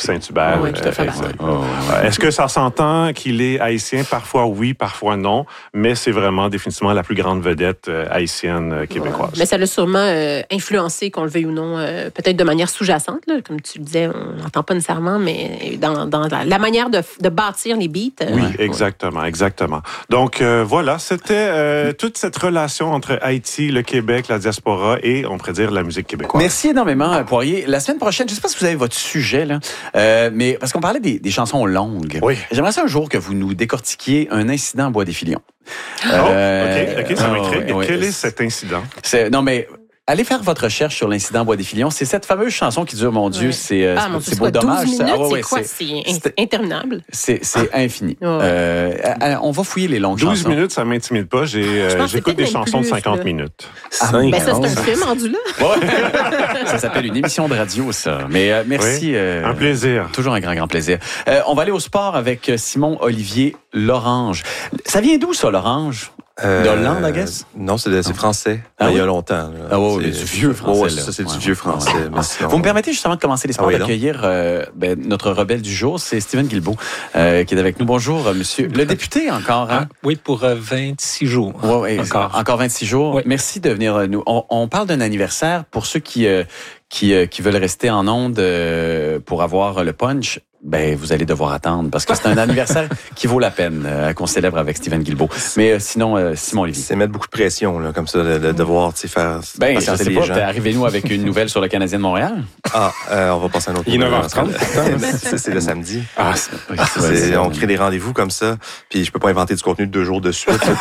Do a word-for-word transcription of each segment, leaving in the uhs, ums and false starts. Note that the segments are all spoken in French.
Saint-Hubert. Oui, tout à fait. Exact. Oh, ouais. Est-ce que ça s'entend qu'il est haïtien? Parfois oui, parfois non, mais c'est vraiment définitivement la plus grande vedette euh, haïtienne euh, québécoise. Ouais. Mais ça l'a sûrement euh, influencé, qu'on le veuille ou non, euh, peut-être de manière sous-jacente, là, comme tu le disais, on n'entend pas nécessairement, mais dans, dans la, la manière de, de bâtir les beats. Euh, oui, ouais. exactement, exactement. Donc euh, voilà, c'était euh, toute cette relation entre Haïti, le Québec, la diaspora et, on pourrait dire, la musique québécoise. Merci énormément, Poirier. La semaine prochaine, je ne sais pas si vous avez votre sujet, là, euh, mais parce qu'on parlait des, des chansons longues. Oui. J'aimerais ça un jour que vous nous décortiquiez un incident à Bois-des-Filions. Oh, euh, OK, OK, ça m'intrigue. Oh, ouais, Quel ouais. est cet incident? C'est, non, mais... Allez faire votre recherche sur l'incident Bois des Filions. C'est cette fameuse chanson qui dure, mon Dieu, ouais. c'est, euh, ah, c'est, mon c'est Dieu, beau c'est quoi, dommage. douze minutes, Ah, ouais, c'est ouais, quoi? c'est, C'est, c'est interminable. C'est, c'est infini. Ouais. Euh, on va fouiller les longues douze chansons. minutes, ça m'intimide pas. J'ai, euh, j'écoute des chansons de cinquante là. minutes. Ah, ben ça, c'est un film rendu là. Ouais. Ça s'appelle une émission de radio, ça. Mais euh, merci. Oui, euh, un plaisir. Toujours un grand, grand plaisir. Euh, on va aller au sport avec Simon-Olivier Lorange. Ça vient d'où, ça, Lorange? Euh, D'Hollande, I guess? Non, c'est, de, c'est français. Ah, oui? Il y oui? a longtemps. Là. Ah oui, c'est, du vieux français. Ouais, là. ça, c'est ouais, du vieux français. ouais, ouais. Sinon... Vous me permettez justement de commencer les sports, ah, oui, d'accueillir euh, ben, notre rebelle du jour, c'est Steven Guilbeault, euh, qui est avec nous. Bonjour, euh, monsieur. Le député encore, hein? Ah, oui, pour euh, vingt-six jours. Ouais, ouais, encore. Encore vingt-six jours. Oui. Merci de venir euh, nous. On, on parle d'un anniversaire pour ceux qui, euh, qui, euh, qui veulent rester en ondes euh, pour avoir le punch. Ben, vous allez devoir attendre parce que c'est un anniversaire qui vaut la peine euh, qu'on célèbre avec Steven Guilbeault. Mais euh, sinon, euh, Simon Olivier. C'est mettre beaucoup de pression, là, comme ça, de, de devoir, tu sais, faire Ben, je patienter sais les pas, gens. arrivez-nous avec une nouvelle sur le Canadien de Montréal. Ah, euh, on va passer à un autre. Il est neuf heures trente. c'est, c'est le samedi. Ah, c'est, c'est, c'est, on crée des rendez-vous comme ça, puis je peux pas inventer du contenu de deux jours de suite. C'est,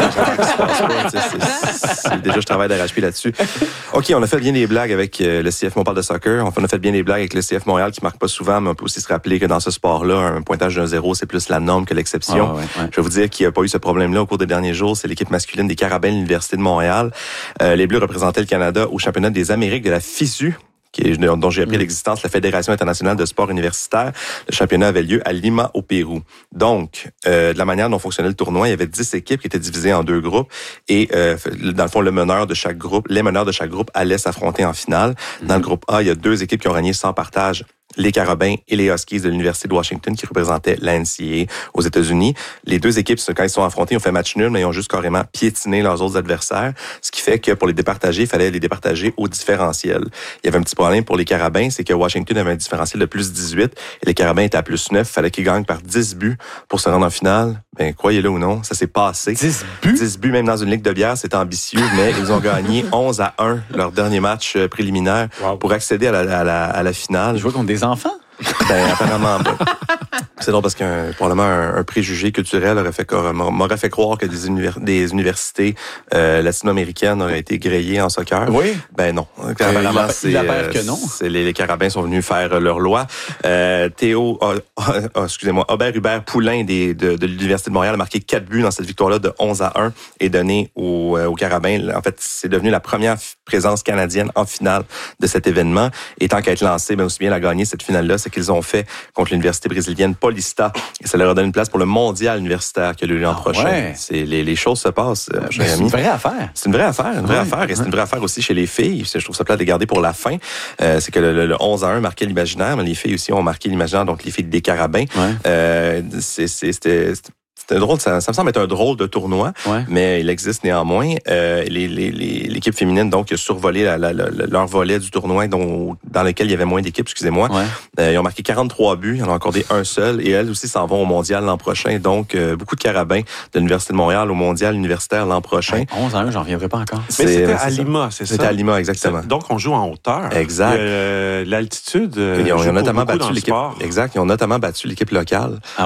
c'est, c'est, déjà, je travaille d'arrache-pied là-dessus. OK, on a fait bien des blagues avec euh, le C F, on parle de soccer. On a fait bien des blagues avec le C F Montréal qui marque pas souvent, mais on peut aussi se rappeler que dans ce sport-là, un pointage d'un zéro, c'est plus la norme que l'exception. Ah, ouais, ouais. Je vais vous dire qu'il n'y a pas eu ce problème-là au cours des derniers jours. C'est l'équipe masculine des Carabins de l'Université de Montréal. Euh, les Bleus représentaient le Canada au championnat des Amériques de la FISU, qui est, dont j'ai appris mmh. l'existence, la Fédération internationale de sport universitaire. Le championnat avait lieu à Lima, au Pérou. Donc, euh, de la manière dont fonctionnait le tournoi, il y avait dix équipes qui étaient divisées en deux groupes et, euh, dans le fond, le meneur de chaque groupe, les meneurs de chaque groupe allaient s'affronter en finale. Mmh. Dans le groupe A, il y a deux équipes qui ont régné sans partage. Les Carabins et les Huskies de l'Université de Washington qui représentaient la N C A A aux États-Unis. Les deux équipes, quand ils se sont affrontés, ils ont fait match nul, mais ils ont juste carrément piétiné leurs autres adversaires. Ce qui fait que pour les départager, il fallait les départager au différentiel. Il y avait un petit problème pour les Carabins, c'est que Washington avait un différentiel de plus dix-huit et les Carabins étaient à plus neuf. Il fallait qu'ils gagnent par dix buts pour se rendre en finale. Ben, croyez-le ou non, ça s'est passé. dix buts? dix buts, même dans une ligue de bière, c'est ambitieux, mais ils ont gagné onze à un leur dernier match préliminaire wow. pour accéder à la, à la, à la finale. Je vois contre des enfants? Ben, apparemment pas. C'est drôle parce qu'un probablement un, un préjugé culturel aurait fait m'aurait fait croire que des, univers, des universités euh, latino-américaines auraient été grillées en soccer. Oui. Ben non. Apparemment, c'est euh, que non. C'est les, les Carabins sont venus faire leur loi. Euh, Théo, oh, oh, excusez-moi, Aubert Hubert Poulain des, de, de l'Université de Montréal a marqué quatre buts dans cette victoire-là de onze à un et donné aux, aux Carabins. En fait, c'est devenu la première présence canadienne en finale de cet événement. Et tant qu'à être lancé, ben aussi bien la gagner cette finale-là, c'est qu'ils ont fait contre l'université brésilienne Paulista. Et ça leur a donné une place pour le mondial universitaire qui a lieu l'an ah, prochain. Ouais. C'est, les, les choses se passent, euh, c'est ami. une vraie affaire. C'est une vraie affaire, une vraie ouais, affaire. Et c'est ouais. une vraie affaire aussi chez les filles. Je trouve ça plate de garder pour la fin. Euh, c'est que le, le, le onze à un marquait l'imaginaire, mais les filles aussi ont marqué l'imaginaire, donc les filles des Carabins. Ouais. Euh, c'est, c'est, c'était... c'était C'est un drôle, ça, ça me semble être un drôle de tournoi, ouais. mais il existe néanmoins. Euh, les, les, les, l'équipe féminine donc a survolé la, la, la, leur volet du tournoi dont, dans lequel il y avait moins d'équipes, excusez-moi. Ouais. Euh, ils ont marqué quarante-trois buts, ils en ont accordé un seul, et elles aussi s'en vont au mondial l'an prochain. Donc, euh, beaucoup de Carabins de l'Université de Montréal au mondial universitaire l'an prochain. Ouais, onze à un, j'en reviendrai pas encore. Mais c'était c'est à Lima, c'est ça? C'était à Lima, exactement. C'est, donc, on joue en hauteur. Exact. Euh, l'altitude, ils ont, ils ont notamment battu l'équipe. Sport. Exact, ils ont notamment battu l'équipe locale. Ah